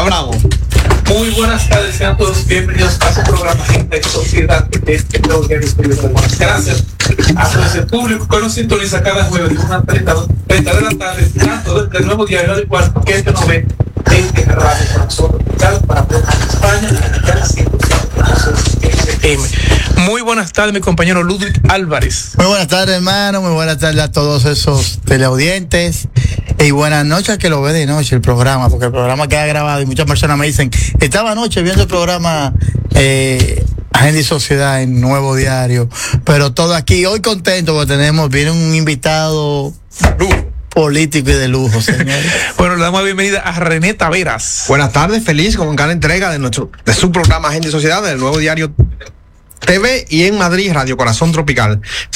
Hablamos. Muy buenas tardes, sean todos bienvenidos a su programa Gente y Sociedad de este nuevo diario. Gracias a todo ese público que nos sintoniza cada jueves de 1:30 de la tarde, tanto desde el nuevo diario, al igual que este nos ve en radio para nosotros, para España, Muy buenas tardes, mi compañero Ludwig Álvarez. Muy buenas tardes, hermano. Muy buenas tardes a todos esos teleaudientes. Y buenas noches que lo ve de noche el programa, porque el programa queda grabado y muchas personas me dicen, estaba anoche viendo el programa Agenda y Sociedad en Nuevo Diario, pero todo aquí, hoy contento porque viene un invitado político y de lujo, señores. Bueno, le damos la bienvenida a René Taveras. Buenas tardes, feliz con cada entrega de su programa Agenda y Sociedad del Nuevo Diario TV y en Madrid, Radio Corazón Tropical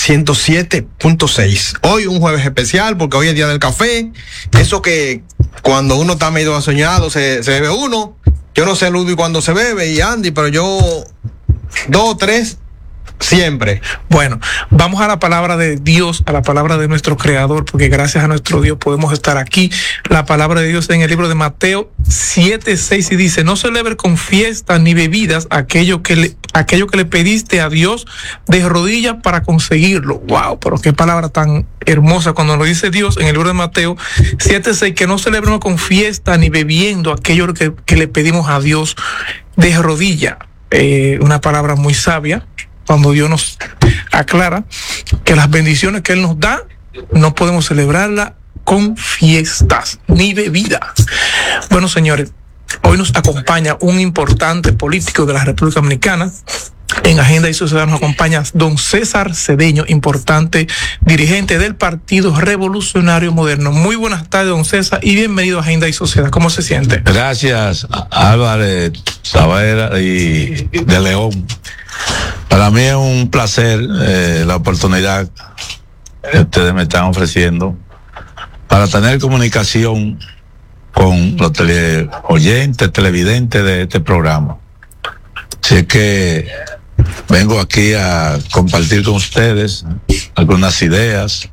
107.6. Hoy un jueves especial porque hoy es día del café. Eso que cuando uno está medio soñado se bebe uno. Yo no sé, Ludwig, cuando se bebe y Andy, pero yo 2 o 3 siempre. Bueno, vamos a la palabra de Dios, a la palabra de nuestro Creador, porque gracias a nuestro Dios podemos estar aquí. La palabra de Dios en el libro de Mateo 7:6 y dice: no celebre con fiestas ni bebidas aquello que le pediste a Dios de rodillas para conseguirlo. Wow, pero qué palabra tan hermosa cuando nos dice Dios en el libro de Mateo 7:6, que no celebremos con fiesta ni bebiendo aquello que le pedimos a Dios de rodilla. Una palabra muy sabia, cuando Dios nos aclara que las bendiciones que Él nos da no podemos celebrarlas con fiestas ni bebidas. Bueno, señores, hoy nos acompaña un importante político de la República Dominicana. En Agenda y Sociedad nos acompaña don César Cedeño, importante dirigente del Partido Revolucionario Moderno. Muy buenas tardes, don César, y bienvenido a Agenda y Sociedad. ¿Cómo se siente? Gracias, Álvarez, Tavera y de León. Para mí es un placer la oportunidad que ustedes me están ofreciendo para tener comunicación con los oyentes, televidentes de este programa. Así que vengo aquí a compartir con ustedes algunas ideas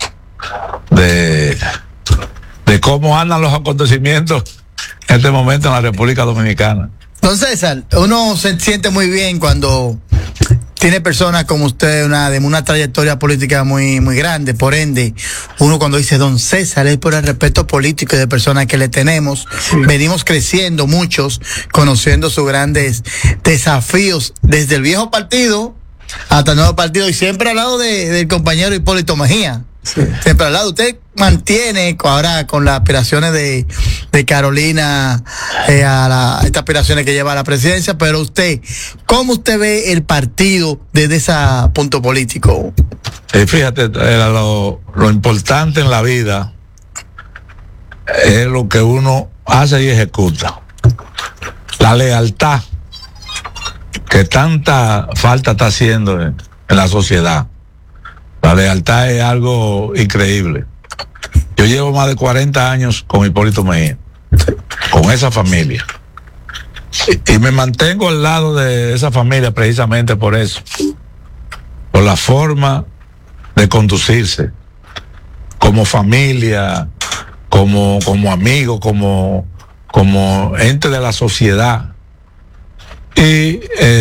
de cómo andan los acontecimientos en este momento en la República Dominicana. Don César, uno se siente muy bien cuando tiene personas como usted, de una trayectoria política muy, muy grande. Por ende, uno cuando dice don César es por el respeto político y de personas que le tenemos. Sí. Venimos creciendo muchos, conociendo sus grandes desafíos desde el viejo partido hasta el nuevo partido, y siempre al lado del compañero Hipólito Mejía. Sí. Siempre al lado. Usted mantiene ahora con las aspiraciones de Carolina, estas aspiraciones que lleva a la presidencia, pero usted, ¿cómo usted ve el partido desde ese punto político? Fíjate, lo importante en la vida es lo que uno hace y ejecuta. La lealtad que tanta falta está haciendo en la sociedad. La lealtad es algo increíble. Yo llevo más de 40 años con Hipólito Mejía, con esa familia. Y me mantengo al lado de esa familia precisamente por eso. Por la forma de conducirse. Como familia, como amigo, como ente de la sociedad. Y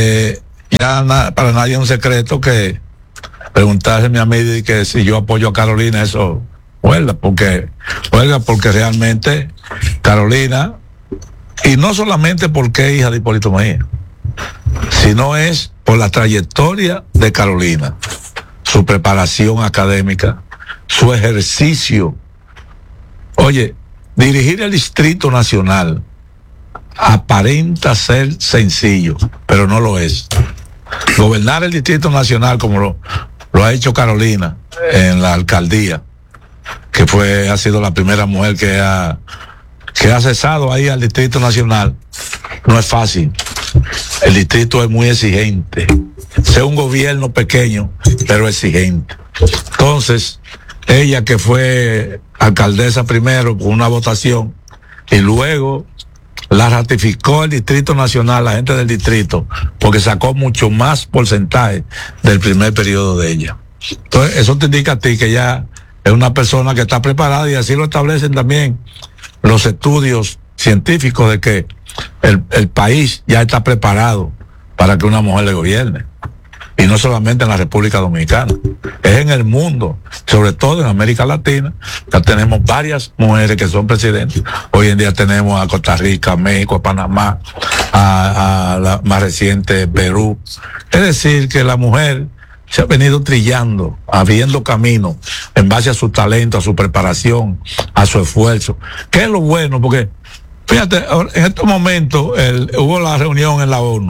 para nadie es un secreto que preguntarse a mí que si yo apoyo a Carolina, eso huelga, porque realmente Carolina, y no solamente porque es hija de Hipólito Mejía, sino es por la trayectoria de Carolina, su preparación académica, su ejercicio. Oye, dirigir el Distrito Nacional aparenta ser sencillo, pero no lo es. Gobernar el Distrito Nacional como lo ha hecho Carolina en la alcaldía, que ha sido la primera mujer que ha cesado ahí al Distrito Nacional, no es fácil. El distrito es muy exigente. Es un gobierno pequeño, pero exigente. Entonces, ella que fue alcaldesa primero con una votación y luego la ratificó el Distrito Nacional, la gente del distrito, porque sacó mucho más porcentaje del primer periodo de ella. Entonces, eso te indica a ti que ya es una persona que está preparada, y así lo establecen también los estudios científicos, de que el país ya está preparado para que una mujer le gobierne. Y no solamente en la República Dominicana, es en el mundo, sobre todo en América Latina. Ya tenemos varias mujeres que son presidentes. Hoy en día tenemos a Costa Rica, a México, a Panamá, a la más reciente Perú. Es decir, que la mujer se ha venido trillando, abriendo camino en base a su talento, a su preparación, a su esfuerzo. ¿Qué es lo bueno? Porque, fíjate, en estos momentos hubo la reunión en la ONU.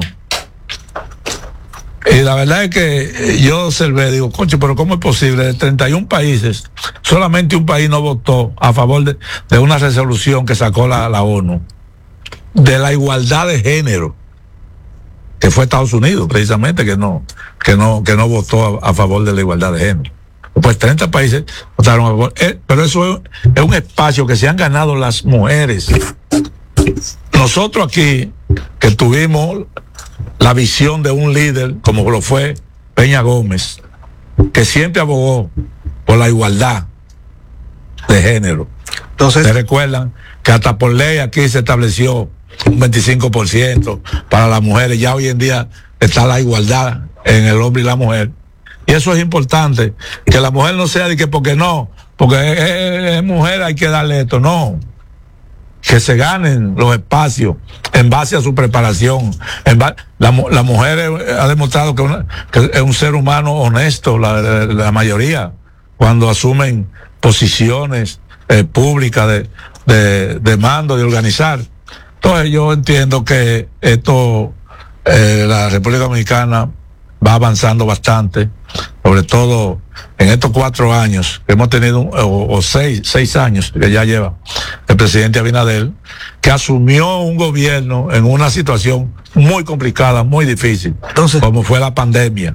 Y la verdad es que yo observé, digo, concho, pero ¿cómo es posible? De 31 países, solamente un país no votó a favor de una resolución que sacó la ONU de la igualdad de género, que fue Estados Unidos, precisamente, que no votó a favor de la igualdad de género. Pues 30 países votaron a favor. Pero eso es un espacio que se han ganado las mujeres. Nosotros aquí, que tuvimos la visión de un líder como lo fue Peña Gómez, que siempre abogó por la igualdad de género. Entonces, ¿se recuerdan que hasta por ley aquí se estableció un 25% para las mujeres? Ya hoy en día está la igualdad en el hombre y la mujer. Y eso es importante, que la mujer no sea de que porque es mujer hay que darle esto, no. Que se ganen los espacios en base a su preparación. La mujer ha demostrado que es un ser humano honesto, la mayoría, cuando asumen posiciones públicas de mando, de organizar. Entonces yo entiendo que esto, la República Dominicana va avanzando bastante, sobre todo en estos 4 años que hemos tenido, o 6 años que ya lleva el presidente Abinader, que asumió un gobierno en una situación muy complicada, muy difícil. Entonces, como fue la pandemia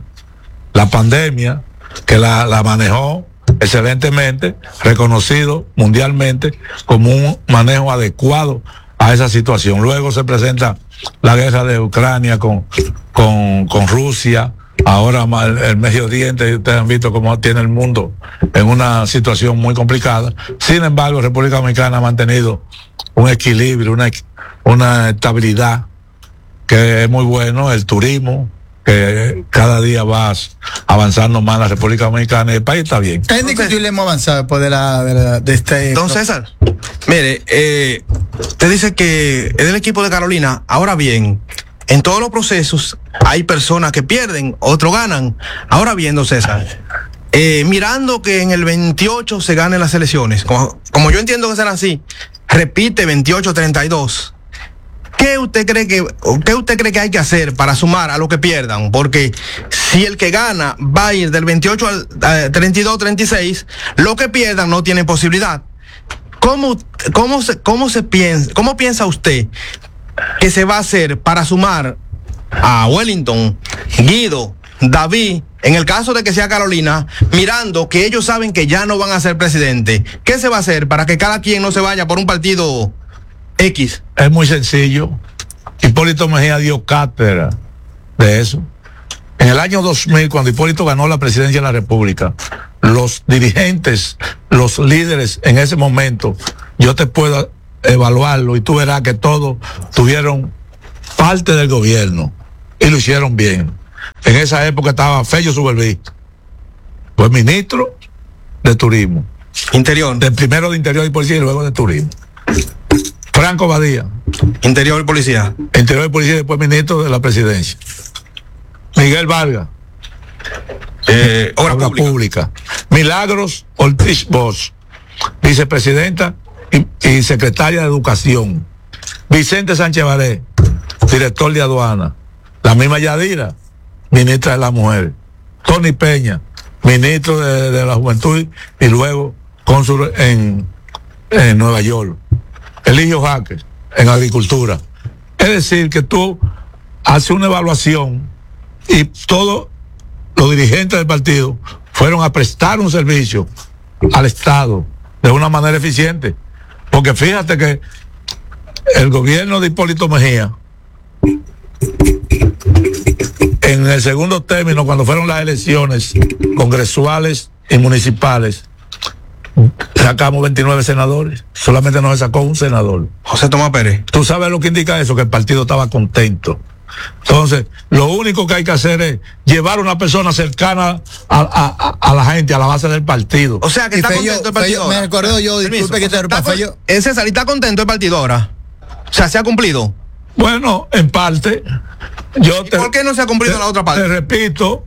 que la manejó excelentemente, reconocido mundialmente como un manejo adecuado a esa situación. Luego se presenta la guerra de Ucrania con Rusia. Ahora el Medio Oriente, ustedes han visto cómo tiene el mundo en una situación muy complicada. Sin embargo, República Dominicana ha mantenido un equilibrio, una estabilidad que es muy bueno. El turismo, que cada día va avanzando más en la República Dominicana, y el país está bien. Es indiscutible, hemos avanzado después de este... Don César, mire, usted dice que es del equipo de Carolina. Ahora bien, en todos los procesos hay personas que pierden, otros ganan. Ahora bien, don César, mirando que en el 28 se ganen las elecciones, como yo entiendo que será así, repite 28-32. ¿Qué usted cree que hay que hacer para sumar a lo que pierdan? Porque si el que gana va a ir del 28 al 32-36, lo que pierdan no tienen posibilidad. ¿Cómo piensa usted que se va a hacer para sumar a Wellington, Guido, David, en el caso de que sea Carolina, mirando que ellos saben que ya no van a ser presidente? ¿Qué se va a hacer para que cada quien no se vaya por un partido X? Es muy sencillo. Hipólito Mejía dio cátedra de eso. En el año 2000, cuando Hipólito ganó la presidencia de la República, los dirigentes, los líderes en ese momento, yo te puedo evaluarlo y tú verás que todos tuvieron parte del gobierno y lo hicieron bien. En esa época estaba Fello Suberví, fue ministro de Turismo. Interior. Primero de Interior y Policía y luego de Turismo. Franco Badía. Interior y Policía. Interior y Policía y después ministro de la Presidencia. Miguel Vargas. Obra Pública. Milagros Ortiz Bosch, vicepresidenta y secretaria de Educación. Vicente Sánchez Baré, director de Aduana. La misma Yadira, ministra de la Mujer. Tony Peña, ministro de la Juventud y luego cónsul en Nueva York. Eligio Jaques, en Agricultura. Es decir, que tú haces una evaluación y todos los dirigentes del partido fueron a prestar un servicio al Estado de una manera eficiente. Porque fíjate que el gobierno de Hipólito Mejía, en el segundo término, cuando fueron las elecciones congresuales y municipales, sacamos 29 senadores, solamente nos sacó un senador. José Tomás Pérez. ¿Tú sabes lo que indica eso? Que el partido estaba contento. Entonces, lo único que hay que hacer es llevar a una persona cercana a la gente, a la base del partido. O sea, que está contento el partido ahora. Me recuerdo yo, disculpe que te interrumpa, Fello. César, ¿y está contento el partido ahora? O sea, ¿se ha cumplido? Bueno, en parte. ¿Por qué no se ha cumplido la otra parte? Te repito,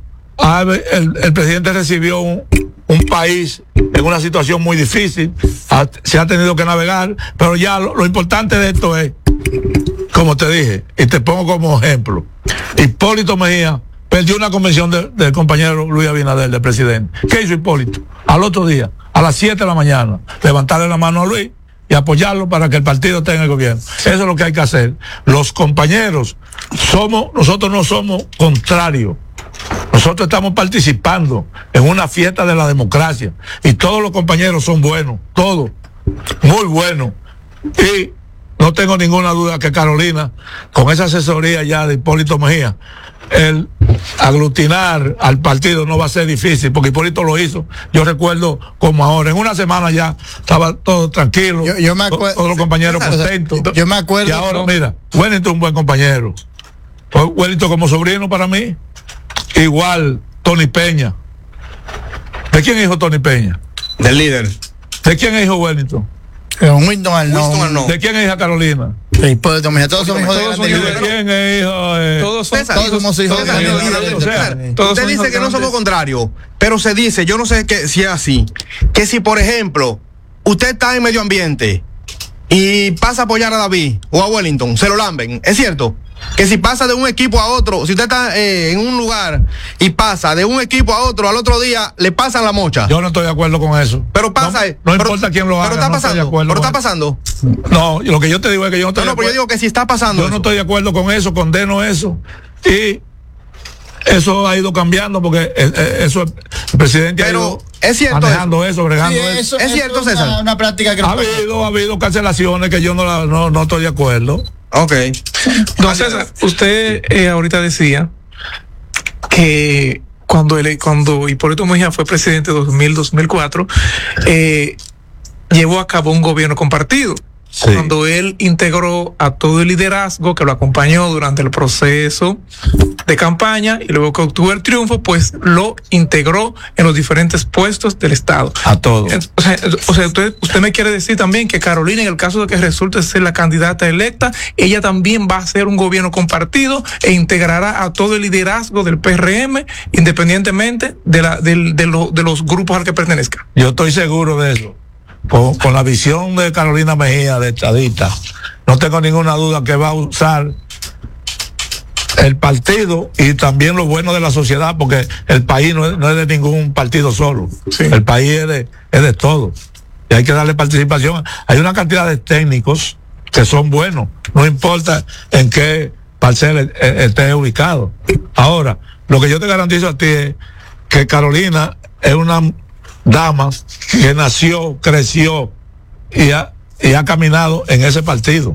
el presidente recibió un país en una situación muy difícil, se ha tenido que navegar, pero ya lo importante de esto es, como te dije, y te pongo como ejemplo, Hipólito Mejía perdió una convención del compañero Luis Abinader, del presidente. ¿Qué hizo Hipólito? Al otro día, a las 7 de la mañana, levantarle la mano a Luis y apoyarlo para que el partido esté en el gobierno. Eso es lo que hay que hacer. Los compañeros nosotros no somos contrarios. Nosotros estamos participando en una fiesta de la democracia y todos los compañeros son buenos, todos, muy buenos. Y no tengo ninguna duda que Carolina, con esa asesoría ya de Hipólito Mejía, el aglutinar al partido no va a ser difícil, porque Hipólito lo hizo. Yo recuerdo como ahora, en una semana ya estaba todo tranquilo, yo me acuerdo, todos los compañeros contentos. Yo me acuerdo. Y ahora, mira, Wellington es un buen compañero. Wellington como sobrino para mí. Igual Tony Peña. ¿De quién es hijo Tony Peña? Del líder. ¿De quién es hijo Wellington? Winston Arnón. ¿De quién es hija Carolina? Hipólito Mejía. Todos somos hijos de grandes líderes. ¿De quién es hijo? Todos somos hijos de grandes líderes. Usted dice que no somos contrarios, pero se dice, yo no sé si es así, que si por ejemplo usted está en medio ambiente y pasa a apoyar a David o a Wellington, se lo lamben, ¿es cierto? Que si pasa de un equipo a otro, si usted está en un lugar y pasa de un equipo a otro, al otro día le pasan la mocha. Yo no estoy de acuerdo con eso. Pero pasa. No importa quién lo haga. Pero está pasando. Pero está pasando. No, lo que yo te digo es que yo no estoy de acuerdo. Pero yo digo que si está pasando. Yo no estoy de acuerdo con eso, condeno eso. Y eso ha ido cambiando porque eso el presidente ha ido es cierto manejando eso, bregando eso. Es cierto, César. Una práctica que ha habido cancelaciones que yo no estoy de acuerdo. Ok. Don César, usted ahorita decía que cuando Hipólito Mejía fue presidente 2000-2004, llevó a cabo un gobierno compartido. Sí. Cuando él integró a todo el liderazgo que lo acompañó durante el proceso de campaña y luego que obtuvo el triunfo, pues lo integró en los diferentes puestos del Estado. A todos. O sea, usted me quiere decir también que Carolina, en el caso de que resulte ser la candidata electa, ella también va a hacer un gobierno compartido e integrará a todo el liderazgo del PRM, independientemente de los grupos al que pertenezca. Yo estoy seguro de eso. Con la visión de Carolina Mejía, de estadista, no tengo ninguna duda que va a usar el partido y también lo bueno de la sociedad, porque el país no es de ningún partido solo. Sí. El país es de todos. Y hay que darle participación. Hay una cantidad de técnicos que son buenos, no importa en qué parcela esté ubicado. Ahora, lo que yo te garantizo a ti es que Carolina es una dama que nació, creció y ha caminado en ese partido.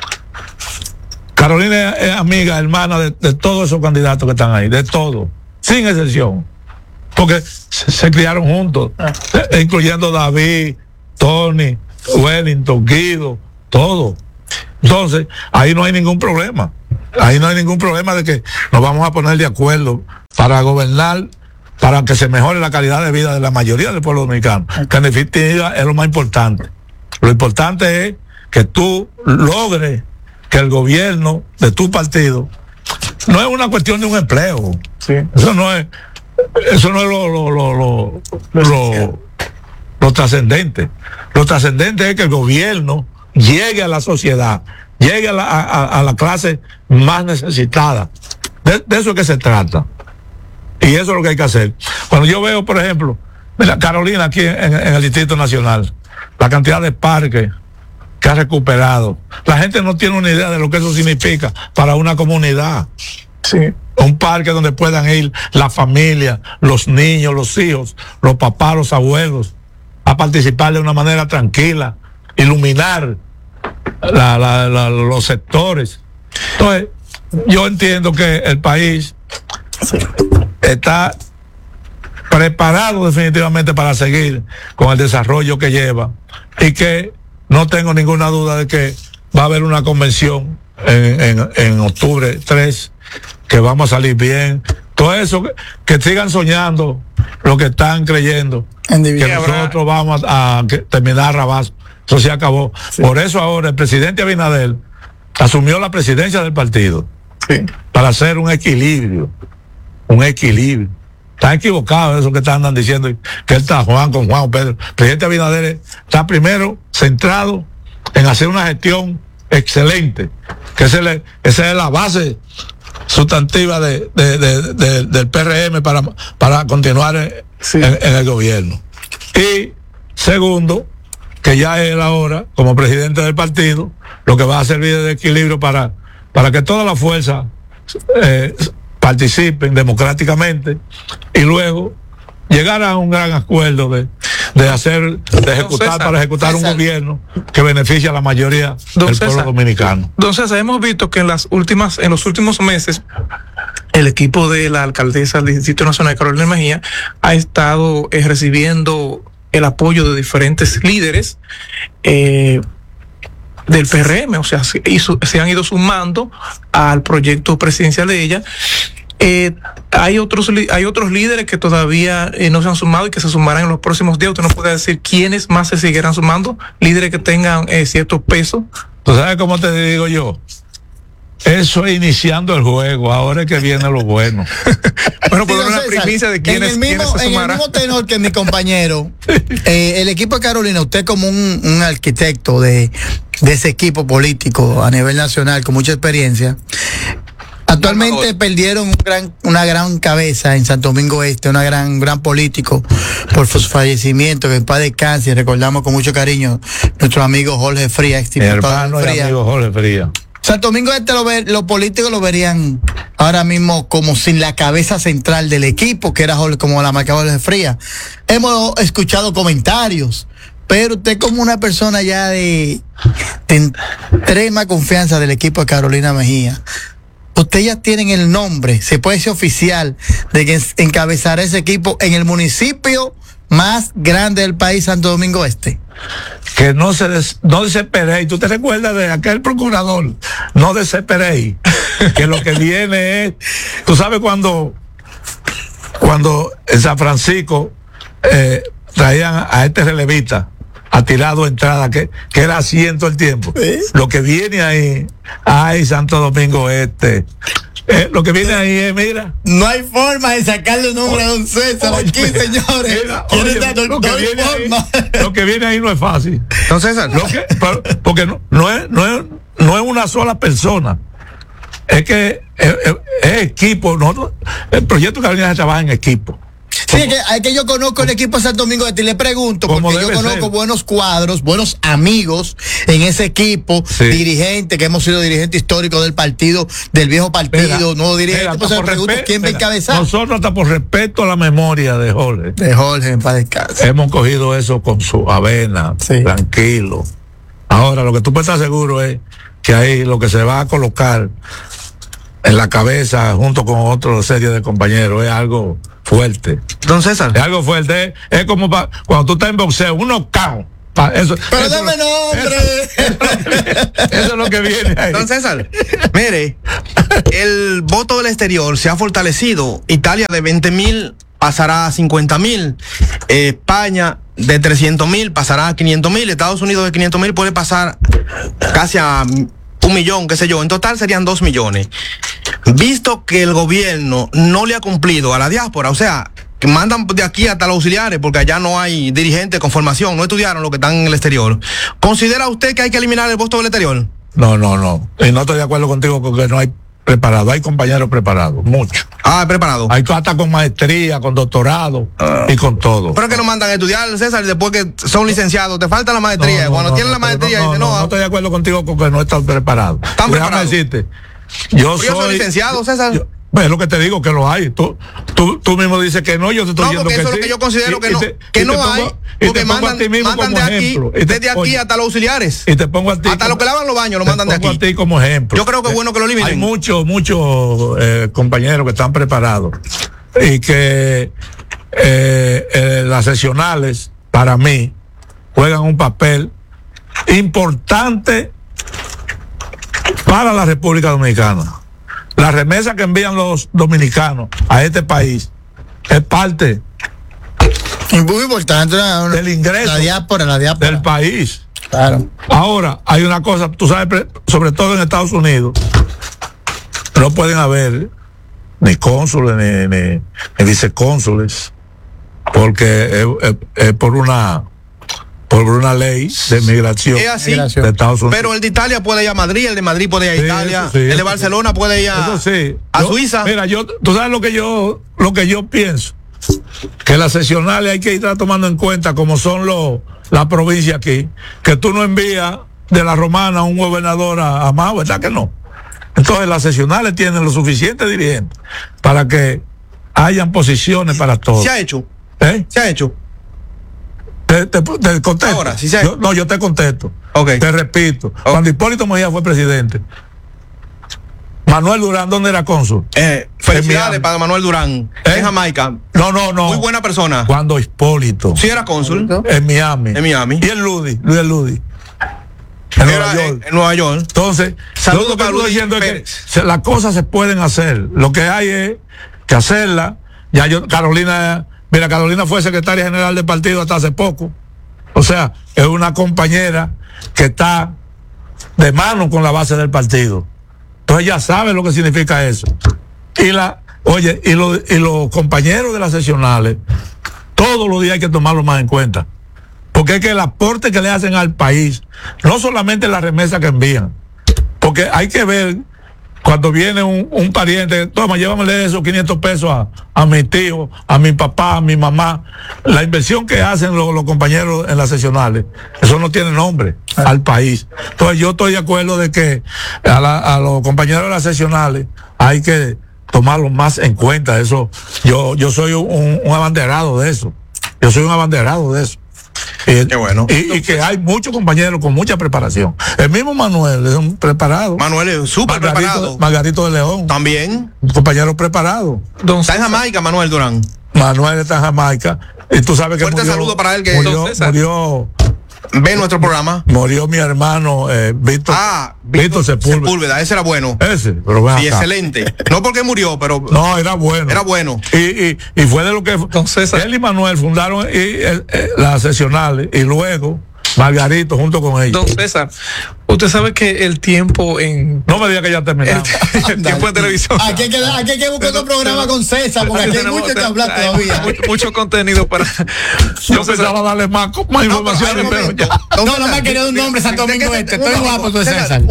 Carolina es amiga, hermana de todos esos candidatos que están ahí, de todos, sin excepción, porque se criaron juntos, incluyendo David, Tony, Wellington, Guido, todo. Entonces, ahí no hay ningún problema. Ahí no hay ningún problema de que nos vamos a poner de acuerdo para gobernar, para que se mejore la calidad de vida de la mayoría del pueblo dominicano, que en definitiva es lo más importante. Lo importante es que tú logres que el gobierno de tu partido, no es una cuestión de un empleo, sí. Eso no es lo trascendente. Lo trascendente es que el gobierno llegue a la sociedad, llegue a la clase más necesitada. De eso es que se trata. Y eso es lo que hay que hacer. Cuando yo veo, por ejemplo, mira, Carolina aquí en el Distrito Nacional, la cantidad de parques que ha recuperado, la gente no tiene una idea de lo que eso significa para una comunidad. Sí. Un parque donde puedan ir la familia, los niños, los hijos, los papás, los abuelos, a participar de una manera tranquila, iluminar los sectores. Entonces, yo entiendo que el país está preparado definitivamente para seguir con el desarrollo que lleva, y que no tengo ninguna duda de que va a haber una convención en octubre 3, que vamos a salir bien. Todo eso, que sigan soñando los que están creyendo que nosotros vamos a terminar Rabazo. Eso se acabó. Sí. Por eso ahora el presidente Abinader asumió la presidencia del partido, sí, para hacer un equilibrio. Están equivocados esos que andan diciendo que él está Juan Pedro. El presidente Abinader está primero centrado en hacer una gestión excelente, que esa es la base sustantiva del PRM para continuar sí, en el gobierno. Y segundo, que ya él ahora, como presidente del partido, lo que va a servir de equilibrio para que todas las fuerzas participen democráticamente, y luego llegar a un gran acuerdo de ejecutar un gobierno que beneficie a la mayoría del pueblo dominicano. Don César, hemos visto que en los últimos meses el equipo de la alcaldesa del Distrito Nacional, Carolina Mejía, ha estado recibiendo el apoyo de diferentes líderes del PRM, o sea, se han ido sumando al proyecto presidencial de ella. Hay otros líderes que todavía no se han sumado y que se sumarán en los próximos días. Usted no puede decir quiénes más se seguirán sumando, líderes que tengan cierto peso. ¿Tú sabes cómo te digo yo? Eso es iniciando el juego, ahora es que viene lo bueno. Bueno, pues una primicia de quiénes se sumarán. En el mismo tenor que mi compañero, el equipo de Carolina, usted como un arquitecto de ese equipo político a nivel nacional con mucha experiencia, actualmente perdieron una gran cabeza en Santo Domingo Este, un gran político por su fallecimiento, que en paz descanse. Recordamos con mucho cariño nuestro amigo Jorge Frías, hermano y amigo Jorge Frías. Santo Domingo Este los políticos lo verían ahora mismo como sin la cabeza central del equipo, que era Jorge, como la marcaba Jorge Frías. Hemos escuchado comentarios, pero usted como una persona ya de extrema confianza del equipo de Carolina Mejía, usted ya tiene el nombre, se puede ser oficial, de que encabezará ese equipo en el municipio más grande del país, Santo Domingo Este. Que no desesperéis. ¿Tú te recuerdas de aquel procurador? No desesperéis. Que lo que viene es, tú sabes cuando en San Francisco traían a este relevista ha tirado entrada que era asiento el tiempo. ¿Sí? Lo que viene ahí, ay, Santo Domingo Este. Lo que viene ahí es, mira. No hay forma de sacarle un nombre a don César aquí, señores. Lo que viene ahí no es fácil. Don César. Porque no es una sola persona. Es que es equipo. El proyecto Carolina trabaja en equipo. Sí, es que yo conozco el equipo de Santo Domingo Este y le pregunto, porque yo conozco buenos cuadros, buenos amigos en ese equipo, sí, dirigentes, que hemos sido dirigentes históricos del partido, del viejo partido, nuevo dirigente. Pues me pregunto quién va a encabezar. Nosotros, hasta por respeto a la memoria de Jorge. En paz descanse. Hemos cogido eso con su avena, sí, tranquilo. Ahora, lo que tú puedes estar seguro es que ahí lo que se va a colocar en la cabeza, junto con otra serie de compañeros, es algo fuerte. Don César. Es algo fuerte. Es como cuando tú estás en boxeo, un knockout. Pero dame nombre. Eso es lo que viene ahí. Don César, mire, el voto del exterior se ha fortalecido. Italia de 20,000 pasará a 50,000. España de 300,000 pasará a 500,000. Estados Unidos de 500,000 puede pasar casi a 1,000,000, qué sé yo. En total serían 2 millones. Visto que el gobierno no le ha cumplido a la diáspora, o sea, que mandan de aquí hasta los auxiliares, porque allá no hay dirigentes con formación, no estudiaron lo que están en el exterior. ¿Considera usted que hay que eliminar el voto del exterior? No. Y no estoy de acuerdo contigo porque no hay preparado. Hay compañeros preparados, muchos. Ah, preparados. Hay hasta con maestría, con doctorado y con todo. Pero que no mandan a estudiar, César, después que son licenciados. Te falta la maestría. Cuando tienen la maestría, dicen no estoy de acuerdo contigo porque no están preparados. ¿Están preparados? Déjame decirte. Yo soy licenciado, César. Es lo que te digo, que lo hay. Tú mismo dices que no, yo te estoy diciendo que sí. No, porque eso es lo que yo considero que no hay. Porque mandan de aquí, desde aquí hasta los auxiliares. Y te pongo a ti. Hasta los que lavan los baños lo mandan de aquí. Te pongo a ti como ejemplo. Yo creo que es bueno que lo eliminen. Hay muchos compañeros que están preparados y que las seccionales, para mí, juegan un papel importante para la República Dominicana. La remesa que envían los dominicanos a este país es parte muy importante del ingreso la diáspora del país. Claro. Ahora, hay una cosa, tú sabes, sobre todo en Estados Unidos, no pueden haber ni cónsules ni vicecónsules, porque es por una ley de migración es así, de Estados Unidos. pero el de Italia puede ir a Madrid, el de Madrid puede ir a Italia, sí, el de Barcelona puede ir a Suiza. Mira, tú sabes lo que yo pienso, que las seccionales hay que ir tomando en cuenta como son la provincia aquí, que tú no envías de la Romana a un gobernador a Mao, ¿verdad que no? Entonces las seccionales tienen los suficientes dirigentes para que hayan posiciones para todos. ¿Se ha hecho? ¿Se ha hecho? Te contesto. Ahora, ¿sí se ha hecho? Yo te contesto. Okay. Te repito. Cuando Hipólito Mejía fue presidente, Manuel Durán, ¿dónde era cónsul? Felicidades para Manuel Durán, en Jamaica. No. Muy buena persona. Cuando Hipólito. Sí, era cónsul. En Miami. Y el Luis Ludi. En Nueva York. Entonces, saludos para Luis diciendo es que las cosas se pueden hacer. Lo que hay es que hacerla. Carolina fue secretaria general del partido hasta hace poco. O sea, es una compañera que está de mano con la base del partido. Entonces ya sabe lo que significa eso. Y los compañeros de las seccionales, todos los días hay que tomarlo más en cuenta. Porque es que el aporte que le hacen al país, no solamente la remesa que envían, porque hay que ver cuando viene un pariente, toma, llévamele esos 500 pesos a mi tío, a mi papá, a mi mamá. La inversión que hacen los compañeros en las seccionales, eso no tiene nombre al país. Entonces yo estoy de acuerdo de que a los compañeros de las seccionales hay que tomarlo más en cuenta. Eso, yo soy un abanderado de eso. Qué bueno. Y que hay muchos compañeros con mucha preparación. El mismo Manuel es un preparado. Manuel es súper preparado. Margarito de León. También. Un compañero preparado. Está en Jamaica, Manuel Durán. Manuel está en Jamaica. Y tú sabes que fuerte saludo para él que murió. Ve nuestro programa. Murió mi hermano Víctor Sepúlveda. Ese era bueno. Pero sí, excelente. No porque murió, pero. No, era bueno. Era bueno. Y fue de lo que. Entonces, él y Manuel fundaron las seccionales y luego Margarito junto con ellos. Don César, usted sabe que el tiempo en. No me diga que ya terminamos. El tiempo en televisión. Aquí hay que buscar otro programa con César, porque aquí hay mucho que hablar todavía. Mucho contenido para. Yo pensaba darle más información, pero ya. No me ha querido un nombre, Santo Domingo Este. Estoy guapo, tú, César.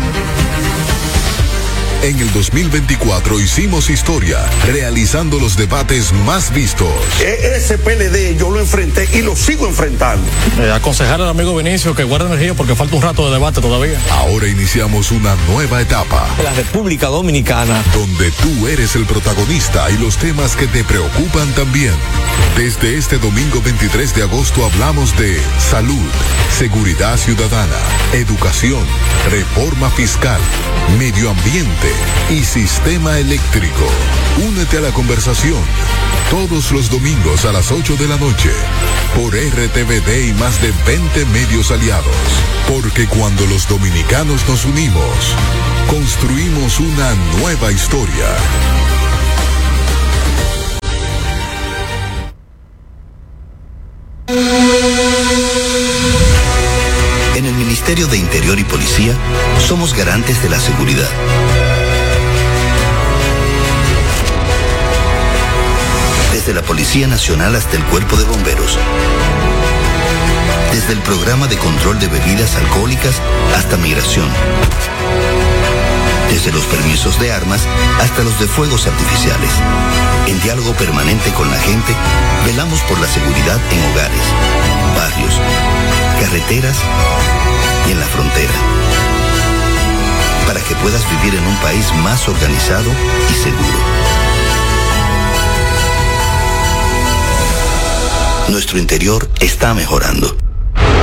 En el 2024 hicimos historia, realizando los debates más vistos. Ese PLD yo lo enfrenté y lo sigo enfrentando. Aconsejar al amigo Vinicio que guarde energía porque falta un rato de debate todavía. Ahora iniciamos una nueva etapa. La República Dominicana. Donde tú eres el protagonista y los temas que te preocupan también. Desde este domingo 23 de agosto hablamos de salud, seguridad ciudadana, educación, reforma fiscal, medio ambiente y sistema eléctrico. Únete a la conversación todos los domingos a las 8 de la noche por RTVD y más de 20 medios aliados. Porque cuando los dominicanos nos unimos, construimos una nueva historia. En el Ministerio de Interior y Policía somos garantes de la seguridad. Desde la Policía Nacional hasta el Cuerpo de Bomberos. Desde el Programa de Control de Bebidas Alcohólicas hasta Migración. Desde los permisos de armas hasta los de fuegos artificiales. En diálogo permanente con la gente, velamos por la seguridad en hogares, barrios, carreteras y en la frontera. Para que puedas vivir en un país más organizado y seguro. Nuestro interior está mejorando.